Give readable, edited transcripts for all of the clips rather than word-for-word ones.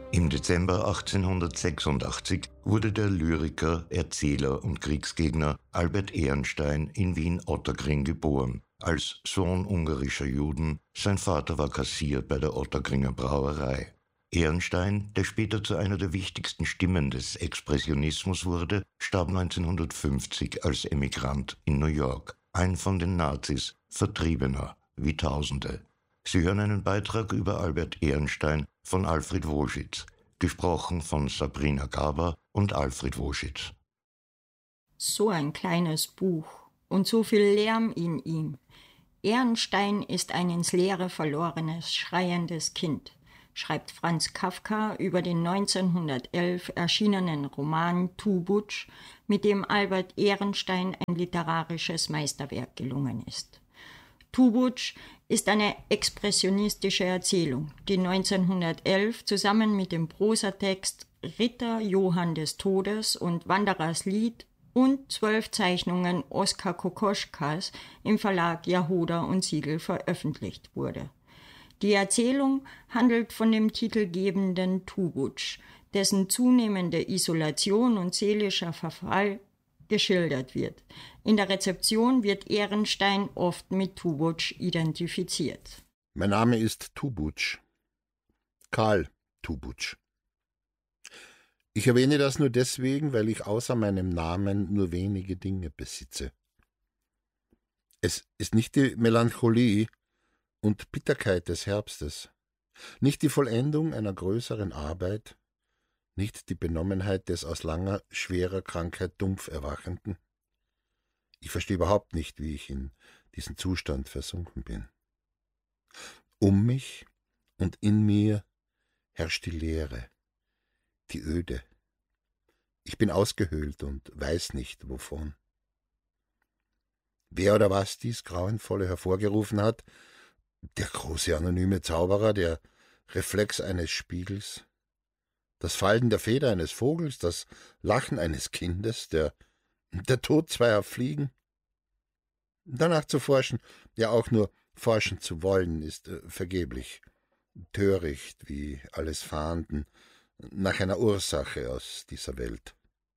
Im Dezember 1886 wurde der Lyriker, Erzähler und Kriegsgegner Albert Ehrenstein in Wien-Ottakring geboren. Als Sohn ungarischer Juden, sein Vater war Kassier bei der Ottakringer Brauerei. Ehrenstein, der später zu einer der wichtigsten Stimmen des Expressionismus wurde, starb 1950 als Emigrant in New York, ein von den Nazis Vertriebener, wie Tausende. Sie hören einen Beitrag über Albert Ehrenstein von Alfred Woschitz, gesprochen von Sabrina Gaber und Alfred Woschitz. So ein kleines Buch und so viel Lärm in ihm. Ehrenstein ist ein ins Leere verlorenes, schreiendes Kind, schreibt Franz Kafka über den 1911 erschienenen Roman Tubutsch, mit dem Albert Ehrenstein ein literarisches Meisterwerk gelungen ist. Tubutsch ist eine expressionistische Erzählung, die 1911 zusammen mit dem Prosatext Ritter Johann des Todes und Wanderers Lied und 12 Zeichnungen Oskar Kokoschkas im Verlag Jahoda und Siegel veröffentlicht wurde. Die Erzählung handelt von dem titelgebenden Tubutsch, dessen zunehmende Isolation und seelischer Verfall geschildert wird. In der Rezeption wird Ehrenstein oft mit Tubutsch identifiziert. Mein Name ist Tubutsch. Karl Tubutsch. Ich erwähne das nur deswegen, weil ich außer meinem Namen nur wenige Dinge besitze. Es ist nicht die Melancholie und Bitterkeit des Herbstes, nicht die Vollendung einer größeren Arbeit, nicht die Benommenheit des aus langer, schwerer Krankheit dumpf Erwachenden. Ich verstehe überhaupt nicht, wie ich in diesen Zustand versunken bin. Um mich und in mir herrscht die Leere, die Öde. Ich bin ausgehöhlt und weiß nicht, wovon. Wer oder was dies Grauenvolle hervorgerufen hat, der große anonyme Zauberer, der Reflex eines Spiegels, das Falten der Feder eines Vogels, das Lachen eines Kindes, der Tod zweier Fliegen. Danach zu forschen, ja auch nur forschen zu wollen, ist vergeblich, töricht wie alles Fahnden nach einer Ursache aus dieser Welt.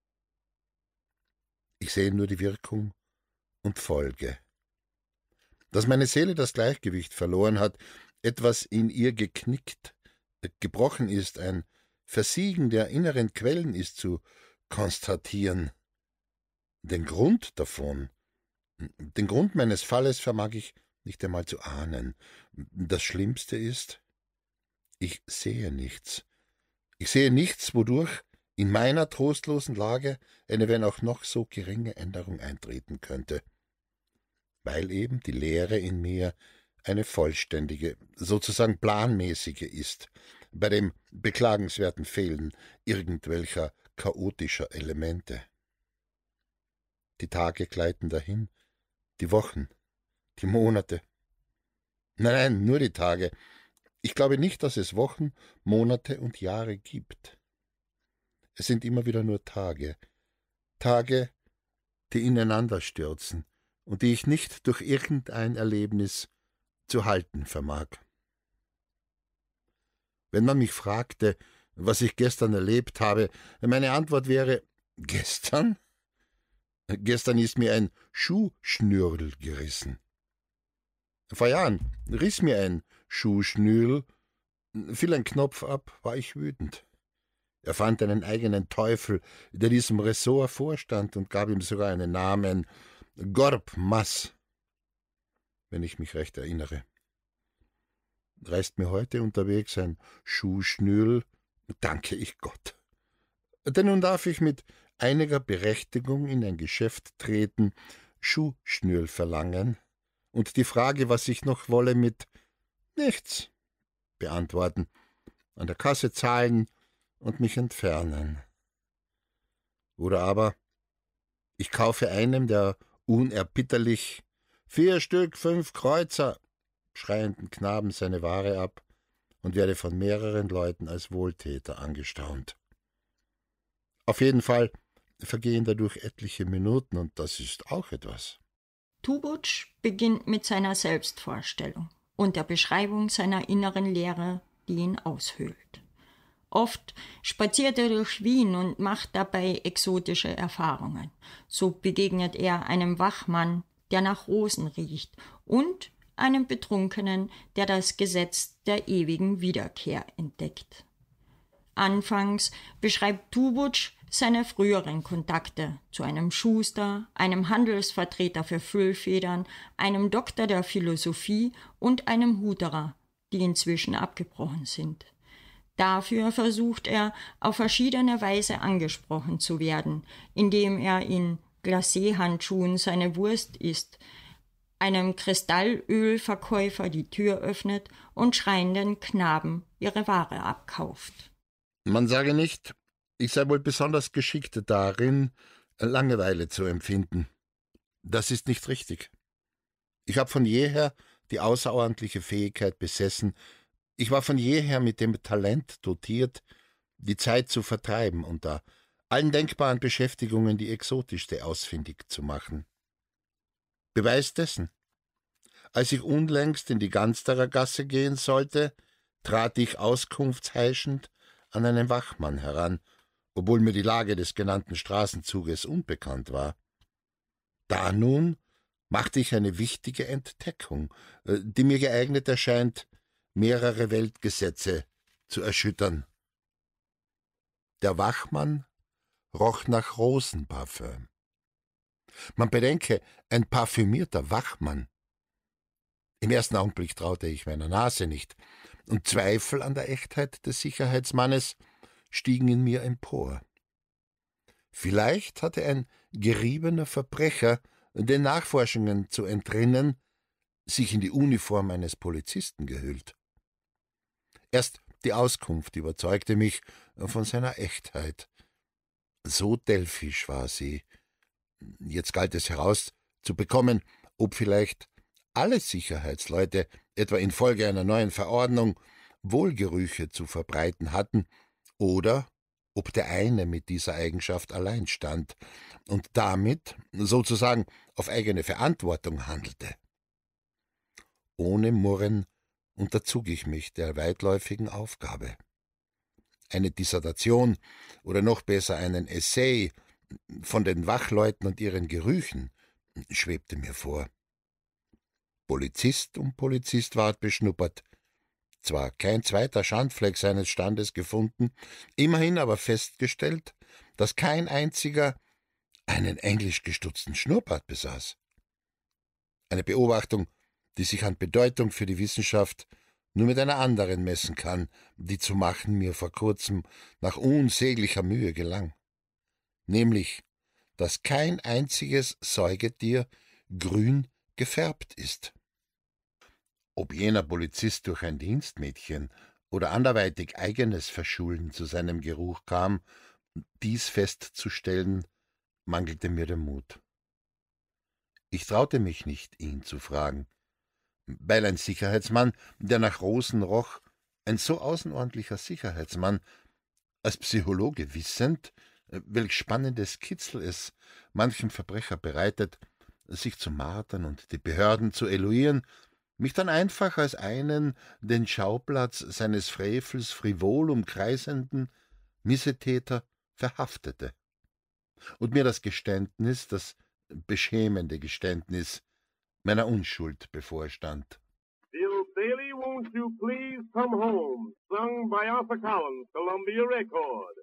Ich sehe nur die Wirkung und Folge. Dass meine Seele das Gleichgewicht verloren hat, etwas in ihr geknickt, gebrochen ist, ein Versiegen der inneren Quellen ist zu konstatieren. Den Grund davon, den Grund meines Falles vermag ich nicht einmal zu ahnen. Das Schlimmste ist, ich sehe nichts. Ich sehe nichts, wodurch in meiner trostlosen Lage eine, wenn auch noch so geringe Änderung eintreten könnte, weil eben die Leere in mir eine vollständige, sozusagen planmäßige ist, bei dem beklagenswerten Fehlen irgendwelcher chaotischer Elemente. Die Tage gleiten dahin, die Wochen, die Monate. Nein, nur die Tage. Ich glaube nicht, dass es Wochen, Monate und Jahre gibt. Es sind immer wieder nur Tage, die ineinander stürzen und die ich nicht durch irgendein Erlebnis zu halten vermag. Wenn man mich fragte, was ich gestern erlebt habe, meine Antwort wäre, gestern? Gestern ist mir ein Schuhschnürl gerissen. Vor Jahren riss mir ein Schuhschnürl, fiel ein Knopf ab, war ich wütend. Er fand einen eigenen Teufel, der diesem Ressort vorstand und gab ihm sogar einen Namen, Gorb Mass, wenn ich mich recht erinnere. Reißt mir heute unterwegs ein Schuhschnürl, danke ich Gott. Denn nun darf ich mit einiger Berechtigung in ein Geschäft treten, Schuhschnürl verlangen und die Frage, was ich noch wolle, mit nichts beantworten, an der Kasse zahlen und mich entfernen. Oder aber ich kaufe einem, der unerbitterlich 4 Stück 5 Kreuzer schreienden Knaben seine Ware ab und werde von mehreren Leuten als Wohltäter angestaunt. Auf jeden Fall vergehen dadurch etliche Minuten und das ist auch etwas. Tubutsch beginnt mit seiner Selbstvorstellung und der Beschreibung seiner inneren Leere, die ihn aushöhlt. Oft spaziert er durch Wien und macht dabei exotische Erfahrungen. So begegnet er einem Wachmann, der nach Rosen riecht, und einem Betrunkenen, der das Gesetz der ewigen Wiederkehr entdeckt. Anfangs beschreibt Dubutsch seine früheren Kontakte zu einem Schuster, einem Handelsvertreter für Füllfedern, einem Doktor der Philosophie und einem Huterer, die inzwischen abgebrochen sind. Dafür versucht er, auf verschiedene Weise angesprochen zu werden, indem er in Glacé-Handschuhen seine Wurst isst, einem Kristallölverkäufer die Tür öffnet und schreienden Knaben ihre Ware abkauft. Man sage nicht, ich sei wohl besonders geschickt darin, Langeweile zu empfinden. Das ist nicht richtig. Ich habe von jeher die außerordentliche Fähigkeit besessen, ich war von jeher mit dem Talent dotiert, die Zeit zu vertreiben unter allen denkbaren Beschäftigungen die exotischste ausfindig zu machen. Beweis dessen: Als ich unlängst in die Gansterer Gasse gehen sollte, trat ich auskunftsheischend an einen Wachmann heran, obwohl mir die Lage des genannten Straßenzuges unbekannt war. Da nun machte ich eine wichtige Entdeckung, die mir geeignet erscheint, mehrere Weltgesetze zu erschüttern. Der Wachmann roch nach Rosenparfüm. Man bedenke, ein parfümierter Wachmann. Im ersten Augenblick traute ich meiner Nase nicht, und Zweifel an der Echtheit des Sicherheitsmannes stiegen in mir empor. Vielleicht hatte ein geriebener Verbrecher, den Nachforschungen zu entrinnen, sich in die Uniform eines Polizisten gehüllt. Erst die Auskunft überzeugte mich von seiner Echtheit. So delphisch war sie. Jetzt galt es herauszubekommen, ob vielleicht alle Sicherheitsleute, etwa infolge einer neuen Verordnung, Wohlgerüche zu verbreiten hatten, oder ob der eine mit dieser Eigenschaft allein stand und damit sozusagen auf eigene Verantwortung handelte. Ohne Murren unterzog ich mich der weitläufigen Aufgabe. Eine Dissertation oder noch besser einen Essay von den Wachleuten und ihren Gerüchen schwebte mir vor. Polizist um Polizist ward beschnuppert, zwar kein zweiter Schandfleck seines Standes gefunden, immerhin aber festgestellt, dass kein einziger einen englisch gestutzten Schnurrbart besaß. Eine Beobachtung, die sich an Bedeutung für die Wissenschaft nur mit einer anderen messen kann, die zu machen mir vor kurzem nach unsäglicher Mühe gelang. Nämlich, dass kein einziges Säugetier grün gefärbt ist. Ob jener Polizist durch ein Dienstmädchen oder anderweitig eigenes Verschulen zu seinem Geruch kam, dies festzustellen, mangelte mir der Mut. Ich traute mich nicht, ihn zu fragen, weil ein Sicherheitsmann, der nach Rosen roch, ein so außerordentlicher Sicherheitsmann, als Psychologe wissend, welch spannendes Kitzel es manchem Verbrecher bereitet, sich zu martern und die Behörden zu eluieren, mich dann einfach als einen den Schauplatz seines Frevels frivol umkreisenden Missetäter verhaftete und mir das Geständnis, das beschämende Geständnis meiner Unschuld bevorstand. Bill Bailey, won't you please come home? Sung by Arthur Collins, Columbia Record.